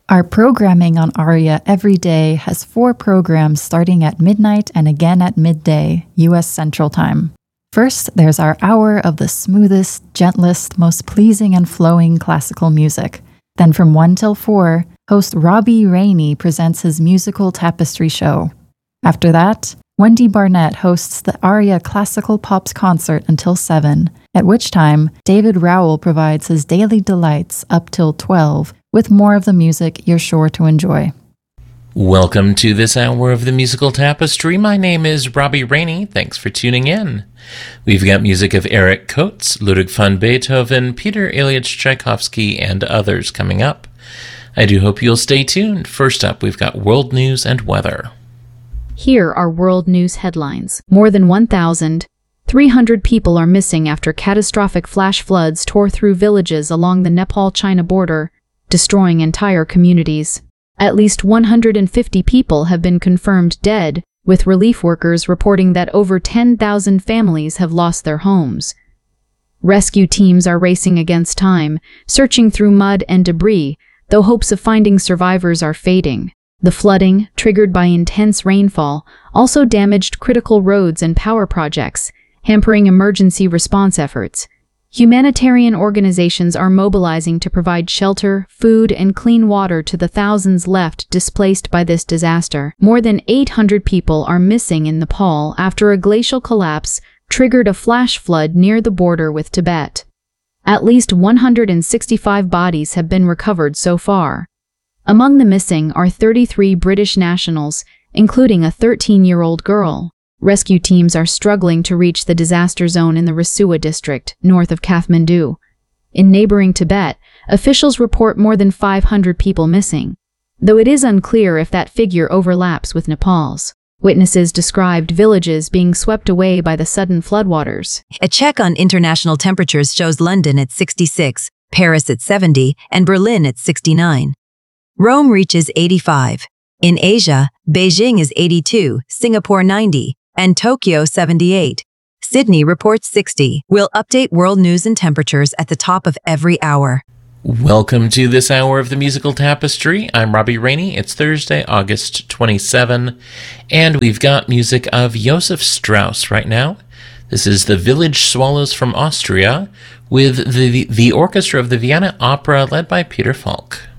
Our programming on ARIA every day has 4 programs starting at midnight and again at midday, U.S. Central Time. First, there's our hour of the smoothest, gentlest, most pleasing and flowing classical music. Then from 1 till 4, host Robbie Rainey presents his musical tapestry show. After that, Wendy Barnett hosts the ARIA Classical Pops concert until 7, at which time David Rowell provides his daily delights up till 12, with more of the music you're sure to enjoy. Welcome to this hour of the Musical Tapestry. My name is Robbie Rainey. Thanks for tuning in. We've got music of Erich Koetz, Ludwig van Beethoven, Peter Ilyich Tchaikovsky, and others coming up. I do hope you'll stay tuned. First up, we've got world news and weather. Here are world news headlines. More than 1,300 people are missing after catastrophic flash floods tore through villages along the Nepal-China border, destroying entire communities. At least 150 people have been confirmed dead, with relief workers reporting that over 10,000 families have lost their homes. Rescue teams are racing against time, searching through mud and debris, though hopes of finding survivors are fading. The flooding, triggered by intense rainfall, also damaged critical roads and power projects, hampering emergency response efforts. Humanitarian organizations are mobilizing to provide shelter, food, and clean water to the thousands left displaced by this disaster. More than 800 people are missing in Nepal after a glacial collapse triggered a flash flood near the border with Tibet. At least 165 bodies have been recovered so far. Among the missing are 33 British nationals, including a 13-year-old girl. Rescue teams are struggling to reach the disaster zone in the Rasuwa district, north of Kathmandu. In neighboring Tibet, officials report more than 500 people missing, though it is unclear if that figure overlaps with Nepal's. Witnesses described villages being swept away by the sudden floodwaters. A check on international temperatures shows London at 66, Paris at 70, and Berlin at 69. Rome reaches 85. In Asia, Beijing is 82, Singapore 90, and Tokyo 78. Sydney reports 60. We'll update world news and temperatures at the top of every hour. Welcome to this hour of the Musical Tapestry. I'm Robbie Rainey. It's Thursday, August 27, and we've got music of Josef Strauss right now. This is the Village Swallows from Austria with the orchestra of the Vienna Opera led by Peter Falk.